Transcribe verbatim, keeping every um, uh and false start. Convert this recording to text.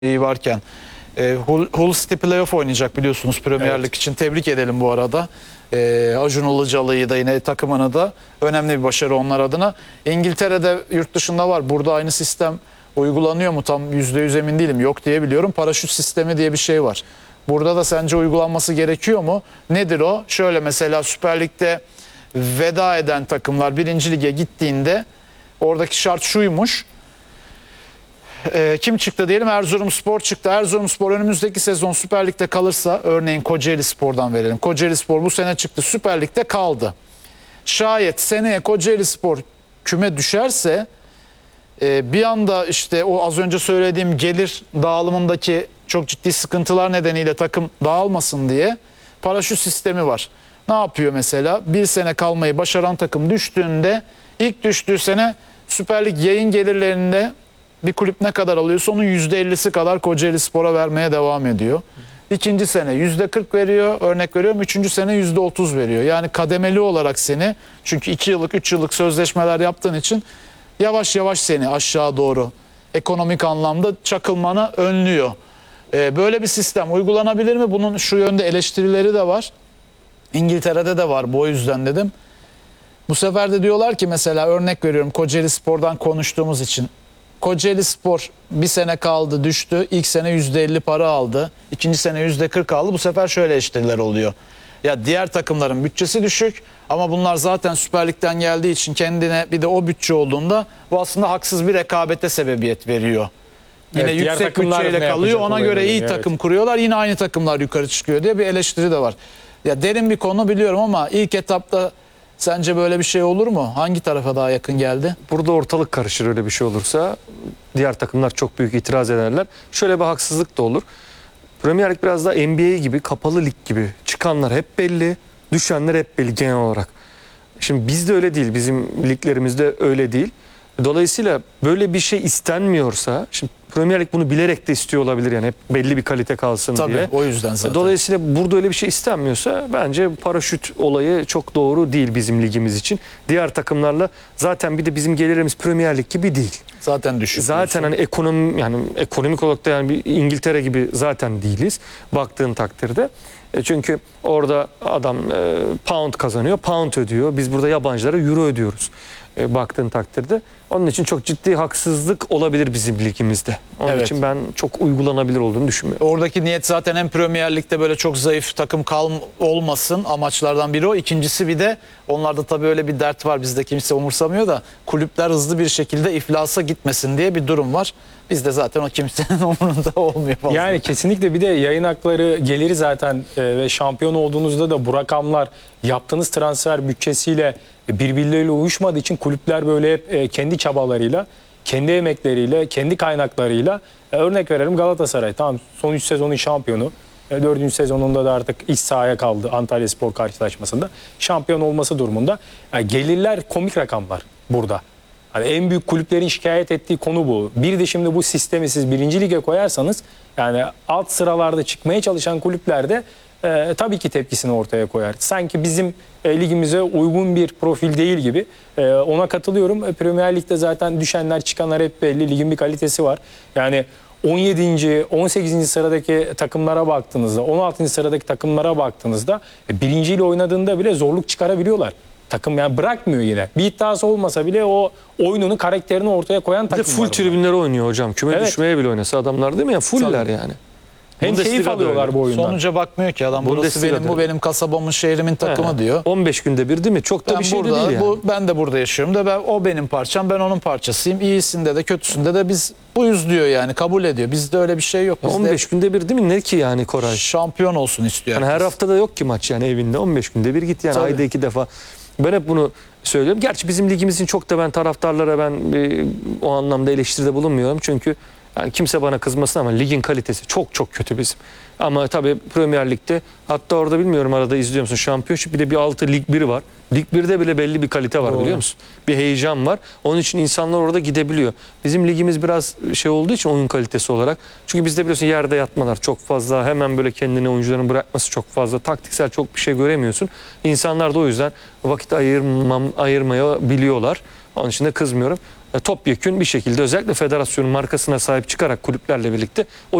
iyi varken e, Hull, Hull City Playoff oynayacak biliyorsunuz Premier Lig Evet. için. Tebrik edelim bu arada. E, Acun Ilıcalı'yı da yine takımını da önemli bir başarı onlar adına. İngiltere'de yurt dışında var. Burada aynı sistem uygulanıyor mu? Tam yüzde yüz emin değilim. Yok diye biliyorum. Paraşüt sistemi diye bir şey var. Burada da sence uygulanması gerekiyor mu? Nedir o? Şöyle mesela Süper Lig'de veda eden takımlar birinci lige gittiğinde oradaki şart şuymuş. E, kim çıktı diyelim, Erzurumspor çıktı. Erzurumspor önümüzdeki sezon Süper Lig'de kalırsa, örneğin Kocaelispor'dan verelim. Kocaelispor bu sene çıktı, Süper Lig'de kaldı. Şayet seneye Kocaelispor küme düşerse e, bir anda işte o az önce söylediğim gelir dağılımındaki çok ciddi sıkıntılar nedeniyle takım dağılmasın diye paraşüt sistemi var. Ne yapıyor mesela? Bir sene kalmayı başaran takım düştüğünde ilk düştüğü sene Süper Lig yayın gelirlerinde bir kulüp ne kadar alıyorsa onun yüzde ellisi kadar Kocaelispor'a vermeye devam ediyor. İkinci sene yüzde kırk veriyor, örnek veriyorum. Üçüncü sene yüzde otuz veriyor. Yani kademeli olarak seni, çünkü iki yıllık, üç yıllık sözleşmeler yaptığın için yavaş yavaş seni aşağı doğru ekonomik anlamda çakılmanı önlüyor. Ee, böyle bir sistem uygulanabilir mi? Bunun şu yönde eleştirileri de var. İngiltere'de de var, bu yüzden dedim. Bu sefer de diyorlar ki, mesela örnek veriyorum Kocaelispor'dan konuştuğumuz için. Kocaelispor bir sene kaldı, düştü. İlk sene yüzde elli para aldı. İkinci sene yüzde kırk aldı. Bu sefer şöyle eleştiriler oluyor. Ya diğer takımların bütçesi düşük ama bunlar zaten Süper Lig'den geldiği için kendine bir de o bütçe olduğunda bu aslında haksız bir rekabete sebebiyet veriyor. Yine Evet, diğer yüksek takımlar bütçeyle ne kalıyor. yapacak Ona olayı göre iyi oluyor, takım evet. kuruyorlar. Yine aynı takımlar yukarı çıkıyor diye bir eleştiri de var. Ya derin bir konu biliyorum ama ilk etapta sence böyle bir şey olur mu? Hangi tarafa daha yakın geldi? Burada ortalık karışır öyle bir şey olursa. Diğer takımlar çok büyük itiraz ederler. Şöyle bir haksızlık da olur. Premier Lig biraz daha N B A gibi, kapalı lig gibi. Çıkanlar hep belli, düşenler hep belli genel olarak. Şimdi bizde öyle değil, bizim liglerimizde öyle değil. Dolayısıyla böyle bir şey istenmiyorsa, şimdi Premier Lig bunu bilerek de istiyor olabilir, yani hep belli bir kalite kalsın Tabii, diye. o yüzden zaten. Dolayısıyla burada öyle bir şey istenmiyorsa bence paraşüt olayı çok doğru değil bizim ligimiz için. Diğer takımlarla zaten bir de bizim gelirimiz Premier Lig gibi değil. Zaten düşük. Zaten hani ekonomi, yani ekonomik olarak da yani bir İngiltere gibi zaten değiliz baktığın takdirde. E çünkü orada adam e, pound kazanıyor, pound ödüyor. Biz burada yabancılara euro ödüyoruz e, baktığın takdirde. Onun için çok ciddi haksızlık olabilir bizim ligimizde. Onun Evet. için ben çok uygulanabilir olduğunu düşünmüyorum. Oradaki niyet zaten hem Premier Lig'de böyle çok zayıf takım kal olmasın, amaçlardan biri o. İkincisi bir de onlarda tabii öyle bir dert var, bizde kimse umursamıyor da, kulüpler hızlı bir şekilde iflasa gitmesin diye bir durum var. Bizde zaten o kimsenin umurunda olmuyor fazla. Yani kesinlikle, bir de yayın hakları geliri zaten e, ve şampiyon olduğunuzda da bu rakamlar yaptığınız transfer bütçesiyle birbirleriyle uyuşmadığı için kulüpler böyle hep e, kendi çabalarıyla, kendi emekleriyle, kendi kaynaklarıyla, e, örnek verelim Galatasaray, tamam son üç sezonun şampiyonu. E, dördüncü sezonunda da artık iç sahaya kaldı Antalyaspor karşılaşmasında. Şampiyon olması durumunda. Yani gelirler komik rakamlar burada. Hani en büyük kulüplerin şikayet ettiği konu bu. Bir de şimdi bu sistemi siz birinci lige koyarsanız, yani alt sıralarda çıkmaya çalışan kulüplerde e, tabii ki tepkisini ortaya koyar. Sanki bizim e, ligimize uygun bir profil değil gibi. E, ona katılıyorum. E, Premier Lig'de zaten düşenler çıkanlar hep belli. Ligin bir kalitesi var. Yani on yedinci on sekizinci sıradaki takımlara baktığınızda, on altıncı sıradaki takımlara baktığınızda e, birinciyle oynadığında bile zorluk çıkarabiliyorlar. Takım yani bırakmıyor yine. Bir iddiası olmasa bile o oyununu, karakterini ortaya koyan Bir de takım full var. tribünleri oynuyor hocam. Küme Evet. düşmeye bile oynasa adamlar değil mi? Yani fuller Tabii. yani. Hem keyif Bundesliga'da alıyorlar öyle. bu oyundan. Sonuca bakmıyor ki adam. Burası Bundesliga'da benim, bu öyle. benim kasabamın, şehrimin takımı He. diyor. on beş günde bir değil mi? Çok da Ben bir şey de burada, değil yani. bu, ben de burada yaşıyorum da, ben, o benim parçam, ben onun parçasıyım. İyisinde de kötüsünde de biz buyuz diyor, yani kabul ediyor. Bizde öyle bir şey yok. Bizde on beş günde bir değil mi? Ne ki yani Koray? şampiyon olsun istiyor. Yani her herkes. hafta da yok ki maç, yani evinde on beş günde bir git yani, Tabii. ayda iki defa. Ben hep bunu söylüyorum. Gerçi bizim ligimizin çok da ben taraftarlara ben e, o anlamda eleştiride bulunmuyorum. Çünkü yani kimse bana kızmasın ama ligin kalitesi çok çok kötü bizim. Ama tabii Premier Lig'de, hatta orada bilmiyorum arada izliyor musun, Şampiyonşip bir de bir altı Lig bir var. Lig birde bile belli bir kalite var. Doğru. Biliyor musun? Bir heyecan var. Onun için insanlar orada gidebiliyor. Bizim ligimiz biraz şey olduğu için oyun kalitesi olarak. Çünkü bizde biliyorsun yerde yatmalar çok fazla. Hemen böyle kendine oyuncuların bırakması çok fazla. Taktiksel çok bir şey göremiyorsun. İnsanlar da o yüzden vakit ayırmam, ayırmaya biliyorlar. Onun için de kızmıyorum. e, topyekün bir şekilde özellikle federasyonun markasına sahip çıkarak kulüplerle birlikte o